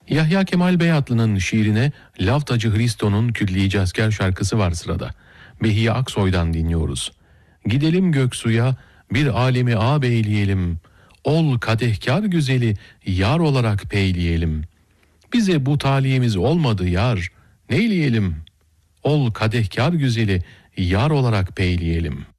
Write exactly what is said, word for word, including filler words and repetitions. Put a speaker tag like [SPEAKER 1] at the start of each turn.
[SPEAKER 1] Yahya Kemal Beyatlı'nın şiirine Laftacı Hristo'nun Külliye Asker şarkısı var sırada. Behiye Aksoy'dan dinliyoruz. Gidelim Göksu'ya bir alemi ağabeyleyelim. Ol kadehkar güzeli yar olarak peyleyelim. Bize bu taliyemiz olmadı yar, neyleyelim? Ol kadehkar güzeli yar olarak peyleyelim.